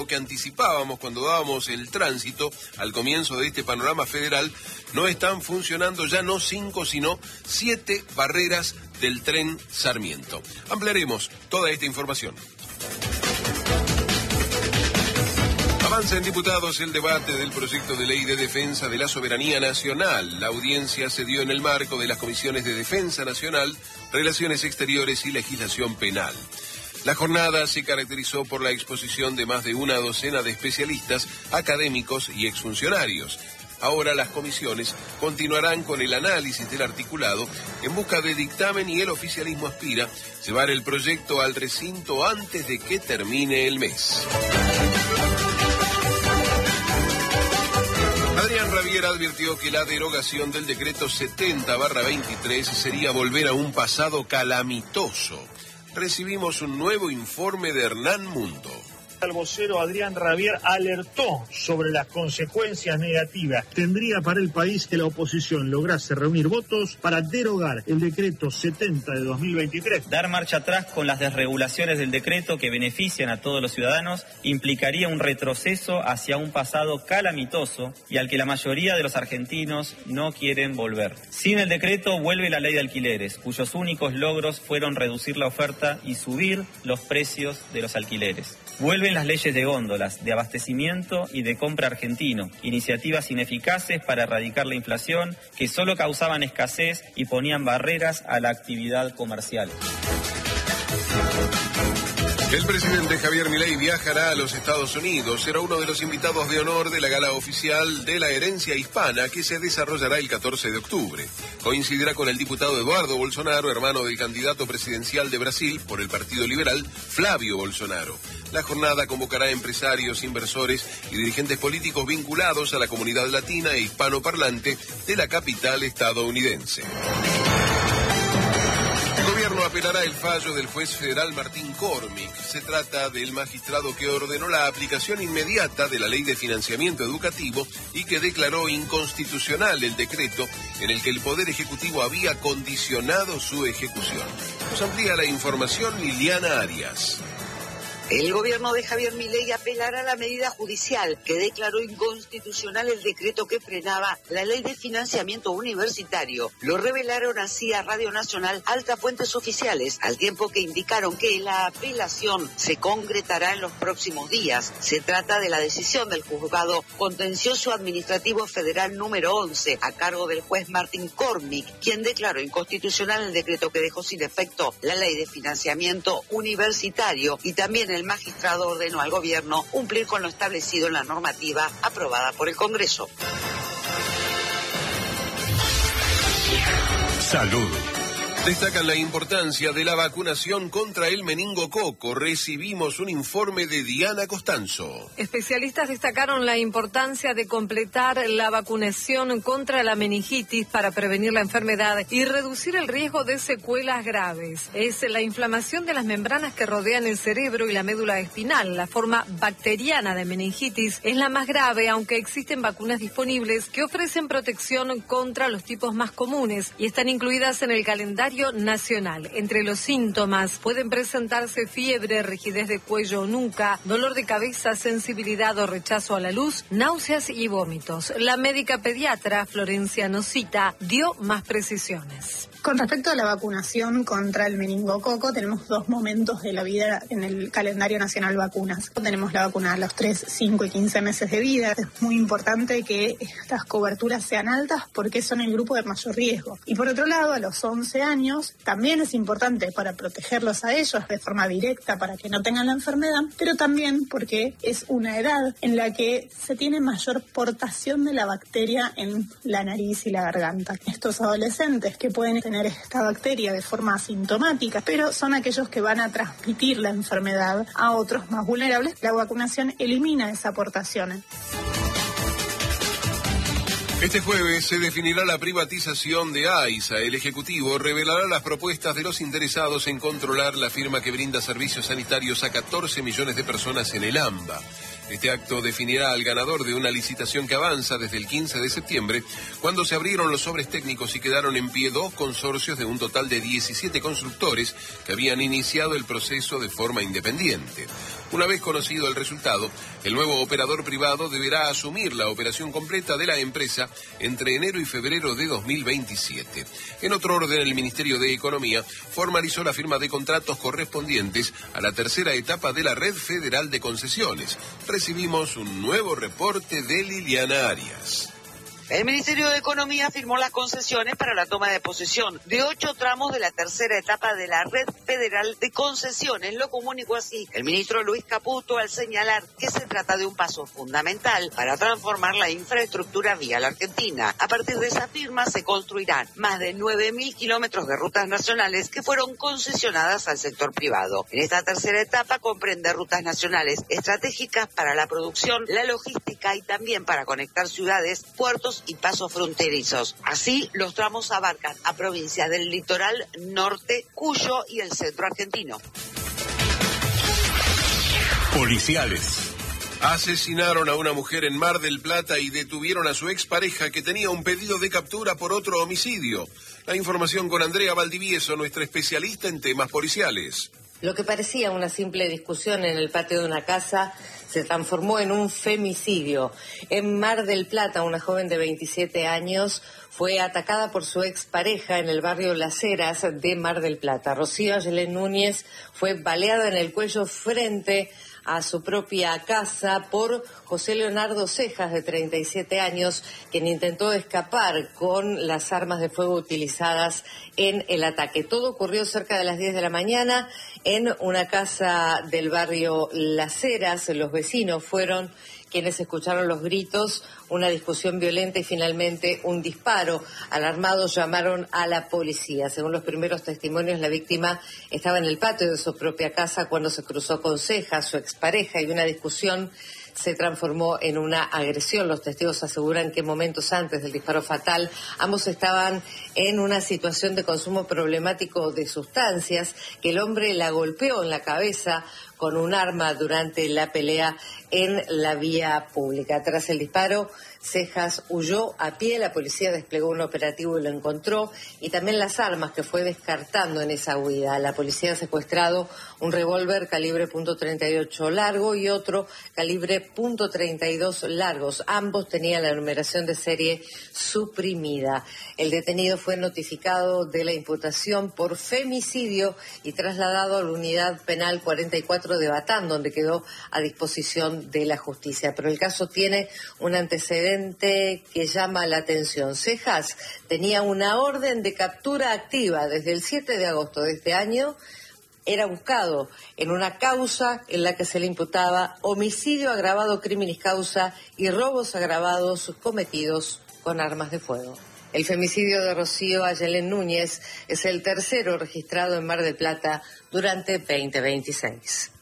que anticipábamos cuando dábamos el tránsito al comienzo de este panorama federal, no están funcionando ya no 5, sino 7 barreras del tren Sarmiento. Ampliaremos toda esta información. Avanza en diputados el debate del proyecto de ley de defensa de la soberanía nacional. La audiencia se dio en el marco de las comisiones de Defensa Nacional, Relaciones Exteriores y Legislación Penal. La jornada se caracterizó por la exposición de más de una docena de especialistas, académicos y exfuncionarios. Ahora las comisiones continuarán con el análisis del articulado en busca de dictamen y el oficialismo aspira llevar el proyecto al recinto antes de que termine el mes. Adrián Rabier advirtió que la derogación del decreto 70/23 sería volver a un pasado calamitoso. Recibimos un nuevo informe de Hernán Mundo. El vocero Adrián Rabier alertó sobre las consecuencias negativas. Tendría para el país que la oposición lograse reunir votos para derogar el decreto 70 de 2023. Dar marcha atrás con las desregulaciones del decreto que benefician a todos los ciudadanos implicaría un retroceso hacia un pasado calamitoso y al que la mayoría de los argentinos no quieren volver. Sin el decreto vuelve la ley de alquileres, cuyos únicos logros fueron reducir la oferta y subir los precios de los alquileres. Vuelven las leyes de góndolas, de abastecimiento y de compra argentino, iniciativas ineficaces para erradicar la inflación que solo causaban escasez y ponían barreras a la actividad comercial. El presidente Javier Milei viajará a los Estados Unidos. Será uno de los invitados de honor de la gala oficial de la herencia hispana que se desarrollará el 14 de octubre. Coincidirá con el diputado Eduardo Bolsonaro, hermano del candidato presidencial de Brasil por el Partido Liberal, Flávio Bolsonaro. La jornada convocará a empresarios, inversores y dirigentes políticos vinculados a la comunidad latina e hispanoparlante de la capital estadounidense. El gobierno apelará el fallo del juez federal Martín Cormick. Se trata del magistrado que ordenó la aplicación inmediata de la Ley de Financiamiento Educativo y que declaró inconstitucional el decreto en el que el Poder Ejecutivo había condicionado su ejecución. Nos amplía la información Liliana Arias. El gobierno de Javier Milei apelará a la medida judicial que declaró inconstitucional el decreto que frenaba la ley de financiamiento universitario. Lo revelaron así a Radio Nacional altas fuentes oficiales, al tiempo que indicaron que la apelación se concretará en los próximos días. Se trata de la decisión del Juzgado Contencioso Administrativo Federal número 11, a cargo del juez Martín Cormick, quien declaró inconstitucional el decreto que dejó sin efecto la ley de financiamiento universitario, y también el magistrado ordenó al gobierno cumplir con lo establecido en la normativa aprobada por el Congreso. Salud. Destacan la importancia de la vacunación contra el meningococo. Recibimos un informe de Diana Costanzo. Especialistas destacaron la importancia de completar la vacunación contra la meningitis para prevenir la enfermedad y reducir el riesgo de secuelas graves. Es la inflamación de las membranas que rodean el cerebro y la médula espinal. La forma bacteriana de meningitis es la más grave, aunque existen vacunas disponibles que ofrecen protección contra los tipos más comunes y están incluidas en el calendario nacional. Entre los síntomas pueden presentarse fiebre, rigidez de cuello o nuca, dolor de cabeza, sensibilidad o rechazo a la luz, náuseas y vómitos. La médica pediatra Florencia Nosita dio más precisiones. Con respecto a la vacunación contra el meningococo, tenemos 2 momentos de la vida en el calendario nacional vacunas. Tenemos la vacuna a los 3, 5 y 15 meses de vida. Es muy importante que estas coberturas sean altas porque son el grupo de mayor riesgo. Y por otro lado, a los 11 años, también es importante para protegerlos a ellos de forma directa para que no tengan la enfermedad, pero también porque es una edad en la que se tiene mayor portación de la bacteria en la nariz y la garganta. Estos adolescentes que pueden tener esta bacteria de forma asintomática, pero son aquellos que van a transmitir la enfermedad a otros más vulnerables. La vacunación elimina esa aportación. Este jueves se definirá la privatización de AISA. El Ejecutivo revelará las propuestas de los interesados en controlar la firma que brinda servicios sanitarios a 14 millones de personas en el AMBA. Este acto definirá al ganador de una licitación que avanza desde el 15 de septiembre, cuando se abrieron los sobres técnicos y quedaron en pie 2 consorcios de un total de 17 constructores que habían iniciado el proceso de forma independiente. Una vez conocido el resultado, el nuevo operador privado deberá asumir la operación completa de la empresa entre enero y febrero de 2027. En otro orden, el Ministerio de Economía formalizó la firma de contratos correspondientes a la tercera etapa de la Red Federal de Concesiones. Recibimos un nuevo reporte de Liliana Arias. El Ministerio de Economía firmó las concesiones para la toma de posesión de 8 tramos de la tercera etapa de la Red Federal de Concesiones. Lo comunicó así el ministro Luis Caputo al señalar que se trata de un paso fundamental para transformar la infraestructura vial argentina. A partir de esa firma se construirán más de 9.000 kilómetros de rutas nacionales que fueron concesionadas al sector privado. En esta tercera etapa comprende rutas nacionales estratégicas para la producción, la logística y también para conectar ciudades, puertos y pasos fronterizos. Así, los tramos abarcan a provincias del litoral norte, Cuyo y el centro argentino. Policiales. Asesinaron a una mujer en Mar del Plata y detuvieron a su expareja que tenía un pedido de captura por otro homicidio. La información con Andrea Valdivieso, nuestra especialista en temas policiales. Lo que parecía una simple discusión en el patio de una casa se transformó en un femicidio. En Mar del Plata, una joven de 27 años fue atacada por su expareja en el barrio Las Heras de Mar del Plata. Rocío Ayelén Núñez fue baleada en el cuello frente a su propia casa por José Leonardo Cejas, de 37 años, quien intentó escapar con las armas de fuego utilizadas en el ataque. Todo ocurrió cerca de las 10 de la mañana en una casa del barrio Las Heras. Los vecinos fueron quienes escucharon los gritos, una discusión violenta y finalmente un disparo. Alarmados llamaron a la policía. Según los primeros testimonios, la víctima estaba en el patio de su propia casa cuando se cruzó con Cejas, su expareja, y una discusión se transformó en una agresión. Los testigos aseguran que momentos antes del disparo fatal, ambos estaban en una situación de consumo problemático de sustancias, que el hombre la golpeó en la cabeza con un arma durante la pelea en la vía pública. Tras el disparo, Cejas huyó a pie, la policía desplegó un operativo y lo encontró, y también las armas que fue descartando en esa huida. La policía ha secuestrado un revólver calibre .38 largo y otro calibre .32 largos. Ambos tenían la numeración de serie suprimida. El detenido fue notificado de la imputación por femicidio y trasladado a la unidad penal 44 de Batán, donde quedó a disposición de la justicia. Pero el caso tiene un antecedente que llama la atención. Cejas tenía una orden de captura activa desde el 7 de agosto de este año. Era buscado en una causa en la que se le imputaba homicidio agravado criminis causa y robos agravados cometidos con armas de fuego. El femicidio de Rocío Ayelén Núñez es el tercero registrado en Mar del Plata durante 2026.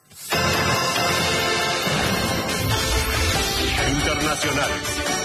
Internacionales.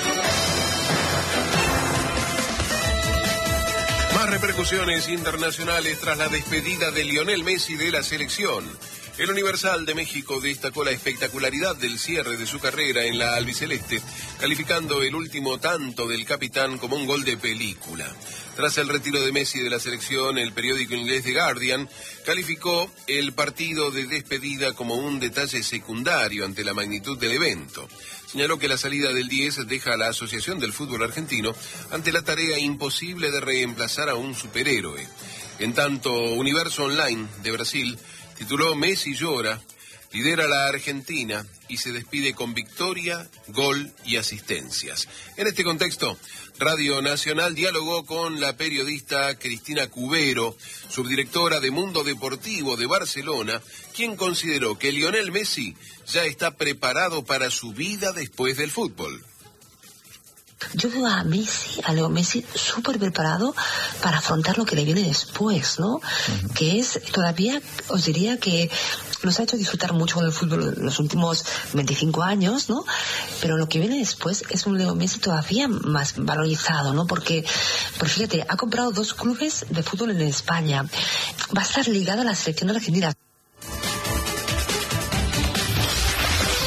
Más repercusiones internacionales tras la despedida de Lionel Messi de la selección. El Universal de México destacó la espectacularidad del cierre de su carrera en la albiceleste, calificando el último tanto del capitán como un gol de película. Tras el retiro de Messi de la selección, el periódico inglés The Guardian calificó el partido de despedida como un detalle secundario ante la magnitud del evento. Señaló que la salida del 10 deja a la Asociación del Fútbol Argentino ante la tarea imposible de reemplazar a un superhéroe. En tanto, Universo Online de Brasil tituló Messi llora, lidera la Argentina y se despide con victoria, gol y asistencias. En este contexto, Radio Nacional dialogó con la periodista Cristina Cubero, subdirectora de Mundo Deportivo de Barcelona, quien consideró que Lionel Messi ya está preparado para su vida después del fútbol. Yo veo a Leo Messi súper preparado para afrontar lo que le viene después, ¿no? Que es, todavía os diría que nos ha hecho disfrutar mucho con el fútbol en los últimos 25 años, ¿no? Pero lo que viene después es un Leo Messi todavía más valorizado, ¿no? Porque fíjate, ha comprado 2 clubes de fútbol en España. Va a estar ligado a la selección argentina.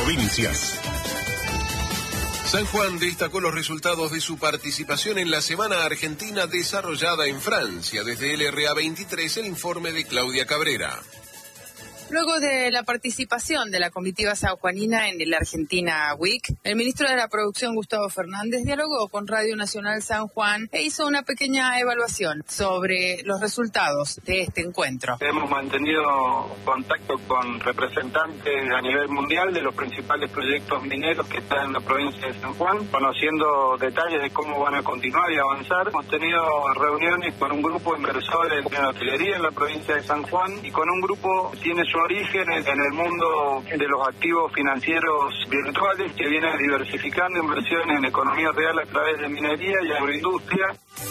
provincias. San Juan destacó los resultados de su participación en la Semana Argentina desarrollada en Francia. Desde LRA 23, el informe de Claudia Cabrera. Luego de la participación de la comitiva sanjuanina en el Argentina Week, el ministro de la Producción, Gustavo Fernández, dialogó con Radio Nacional San Juan e hizo una pequeña evaluación sobre los resultados de este encuentro. Hemos mantenido contacto con representantes a nivel mundial de los principales proyectos mineros que están en la provincia de San Juan, conociendo detalles de cómo van a continuar y avanzar. Hemos tenido reuniones con un grupo de inversores en hotelería en la provincia de San Juan y con un grupo que tiene su origen en el mundo de los activos financieros virtuales, que viene diversificando inversiones en economía real a través de minería y agroindustria.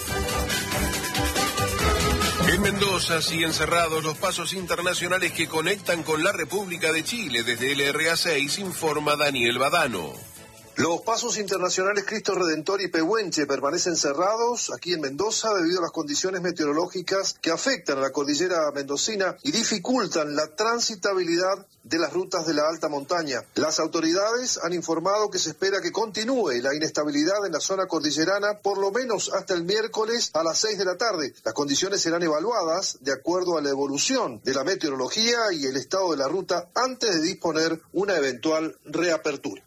En Mendoza siguen cerrados los pasos internacionales que conectan con la República de Chile. Desde LRA 6 informa Daniel Badano. Los pasos internacionales Cristo Redentor y Pehuenche permanecen cerrados aquí en Mendoza debido a las condiciones meteorológicas que afectan a la cordillera mendocina y dificultan la transitabilidad de las rutas de la alta montaña. Las autoridades han informado que se espera que continúe la inestabilidad en la zona cordillerana por lo menos hasta el miércoles a las 6 de la tarde. Las condiciones serán evaluadas de acuerdo a la evolución de la meteorología y el estado de la ruta antes de disponer una eventual reapertura.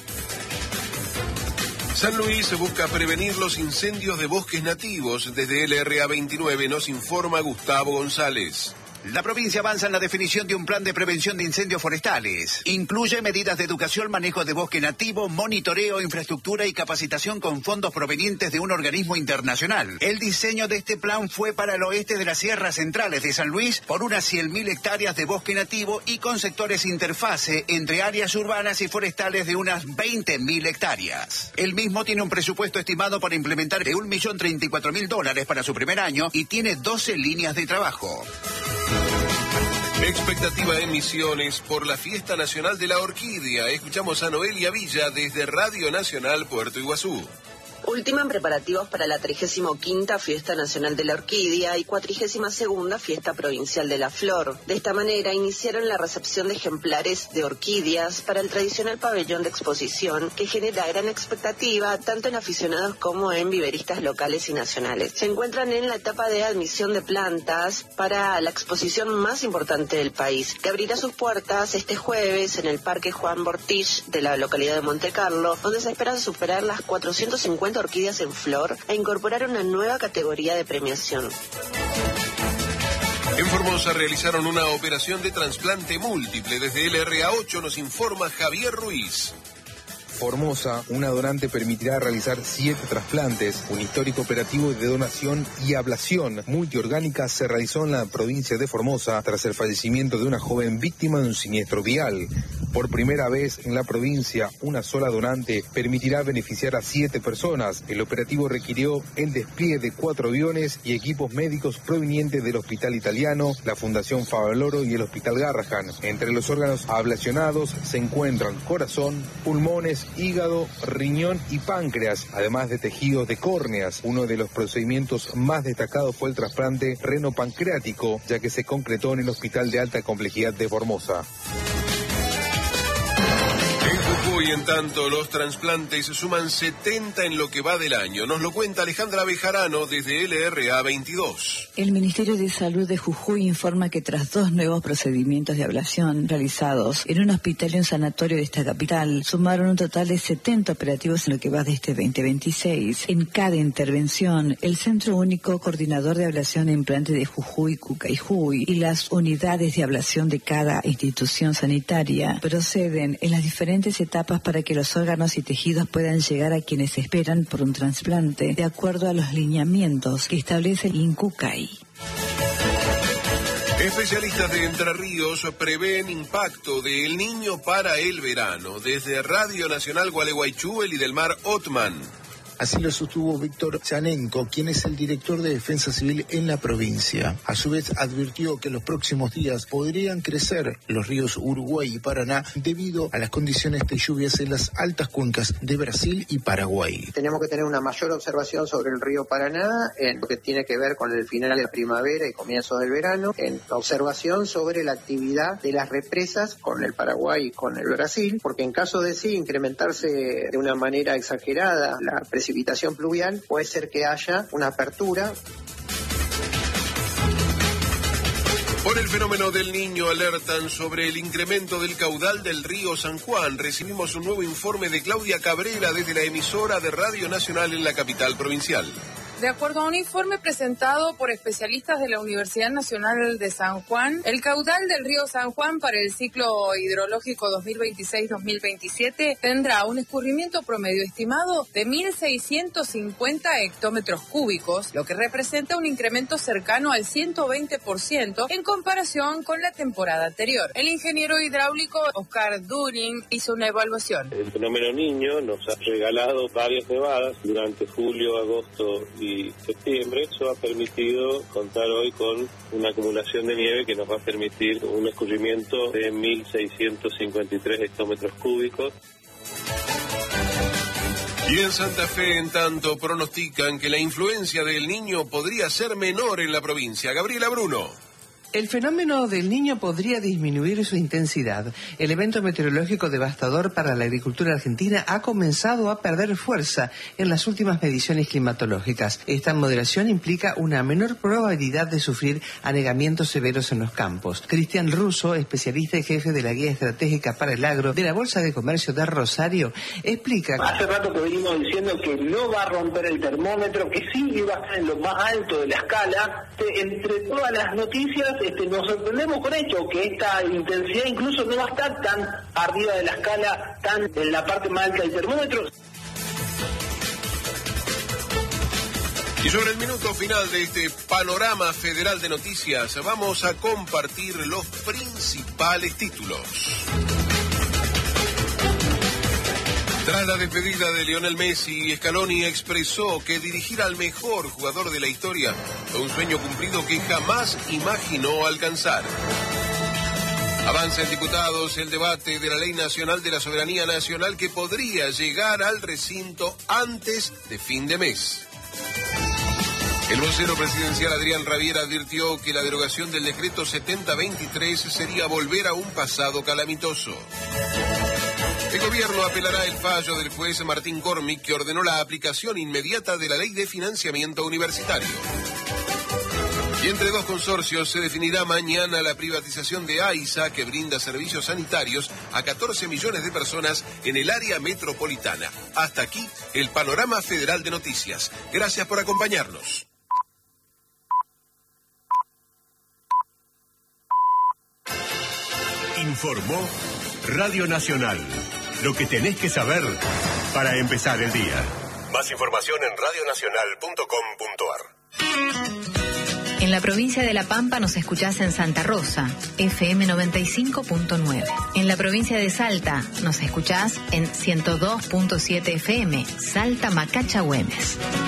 San Luis busca prevenir los incendios de bosques nativos. Desde LRA 29 nos informa Gustavo González. La provincia avanza en la definición de un plan de prevención de incendios forestales. Incluye medidas de educación, manejo de bosque nativo, monitoreo, infraestructura y capacitación con fondos provenientes de un organismo internacional. El diseño de este plan fue para el oeste de las sierras centrales de San Luis por unas 100.000 hectáreas de bosque nativo y con sectores interfase entre áreas urbanas y forestales de unas 20.000 hectáreas. El mismo tiene un presupuesto estimado para implementar de $1.034.000 para su primer año y tiene 12 líneas de trabajo. Expectativa en Misiones por la Fiesta Nacional de la Orquídea. Escuchamos a Noelia Villa desde Radio Nacional Puerto Iguazú. Ultiman preparativos para la 35ª Fiesta Nacional de la Orquídea y 42ª Fiesta Provincial de la Flor. De esta manera iniciaron la recepción de ejemplares de orquídeas para el tradicional pabellón de exposición que genera gran expectativa tanto en aficionados como en viveristas locales y nacionales. Se encuentran en la etapa de admisión de plantas para la exposición más importante del país, que abrirá sus puertas este jueves en el Parque Juan Bortich de la localidad de Monte Carlo, donde se espera superar las 450 orquídeas en flor e incorporar una nueva categoría de premiación. En Formosa realizaron una operación de trasplante múltiple. Desde LRA 8 nos informa Javier Ruiz. Formosa, una donante permitirá realizar 7 trasplantes. Un histórico operativo de donación y ablación multiorgánica se realizó en la provincia de Formosa tras el fallecimiento de una joven víctima de un siniestro vial. Por primera vez en la provincia, una sola donante permitirá beneficiar a 7 personas. El operativo requirió el despliegue de 4 aviones y equipos médicos provenientes del Hospital Italiano, la Fundación Favaloro y el Hospital Garrahan. Entre los órganos ablacionados se encuentran corazón, pulmones, hígado, riñón y páncreas, además de tejidos de córneas. Uno de los procedimientos más destacados fue el trasplante renopancreático, ya que se concretó en el Hospital de Alta Complejidad de Formosa. Y en tanto, los trasplantes suman 70 en lo que va del año. Nos lo cuenta Alejandra Bejarano desde LRA 22. El Ministerio de Salud de Jujuy informa que tras 2 nuevos procedimientos de ablación realizados en un hospital y un sanatorio de esta capital, sumaron un total de 70 operativos en lo que va de este 2026. En cada intervención, el Centro Único Coordinador de Ablación e Implante de Jujuy, Cucayjuy, y las unidades de ablación de cada institución sanitaria proceden en las diferentes etapas para que los órganos y tejidos puedan llegar a quienes esperan por un trasplante, de acuerdo a los lineamientos que establece el INCUCAI. Especialistas de Entre Ríos prevén impacto de El Niño para el verano. Desde Radio Nacional Gualeguaychú, el Idelmar Otman. Así lo sostuvo Víctor Chanenko, quien es el director de Defensa Civil en la provincia. A su vez advirtió que en los próximos días podrían crecer los ríos Uruguay y Paraná debido a las condiciones de lluvias en las altas cuencas de Brasil y Paraguay. Tenemos que tener una mayor observación sobre el río Paraná en lo que tiene que ver con el final de la primavera y comienzos del verano, en la observación sobre la actividad de las represas con el Paraguay y con el Brasil, porque en caso de sí incrementarse de una manera exagerada la precipitación pluvial, puede ser que haya una apertura. Por el fenómeno del Niño alertan sobre el incremento del caudal del río San Juan. Recibimos un nuevo informe de Claudia Cabrera desde la emisora de Radio Nacional en la capital provincial. De acuerdo a un informe presentado por especialistas de la Universidad Nacional de San Juan, el caudal del río San Juan para el ciclo hidrológico 2026-2027 tendrá un escurrimiento promedio estimado de 1.650 hectómetros cúbicos, lo que representa un incremento cercano al 120% en comparación con la temporada anterior. El ingeniero hidráulico Oscar During hizo una evaluación. El fenómeno Niño nos ha regalado varias nevadas durante julio, agosto y septiembre. Eso ha permitido contar hoy con una acumulación de nieve que nos va a permitir un escurrimiento de 1.653 hectómetros cúbicos. Y en Santa Fe, en tanto, pronostican que la influencia del Niño podría ser menor en la provincia. Gabriela Bruno. El fenómeno del Niño podría disminuir su intensidad. El evento meteorológico devastador para la agricultura argentina ha comenzado a perder fuerza en las últimas mediciones climatológicas. Esta moderación implica una menor probabilidad de sufrir anegamientos severos en los campos. Cristian Russo, especialista y jefe de la Guía Estratégica para el Agro de la Bolsa de Comercio de Rosario, explica... Hace rato que venimos diciendo que no va a romper el termómetro, que sí iba a estar en lo más alto de la escala. Entre todas las noticias nos sorprendemos con esto, que esta intensidad incluso no va a estar tan arriba de la escala, tan en la parte más alta del termómetro. Y sobre el minuto final de este panorama federal de noticias, vamos a compartir los principales títulos. Tras la despedida de Lionel Messi, Scaloni expresó que dirigir al mejor jugador de la historia fue un sueño cumplido que jamás imaginó alcanzar. Avanza en diputados el debate de la Ley Nacional de la Soberanía Nacional que podría llegar al recinto antes de fin de mes. El vocero presidencial Adrián Rabier advirtió que la derogación del decreto 7023 sería volver a un pasado calamitoso. El gobierno apelará el fallo del juez Martín Cormick que ordenó la aplicación inmediata de la Ley de Financiamiento Universitario. Y entre dos consorcios se definirá mañana la privatización de AISA que brinda servicios sanitarios a 14 millones de personas en el área metropolitana. Hasta aquí el panorama federal de noticias. Gracias por acompañarnos. Informó Radio Nacional. Lo que tenés que saber para empezar el día. Más información en radionacional.com.ar. En la provincia de La Pampa nos escuchás en Santa Rosa, FM 95.9. En la provincia de Salta nos escuchás en 102.7 FM, Salta Macacha Güemes.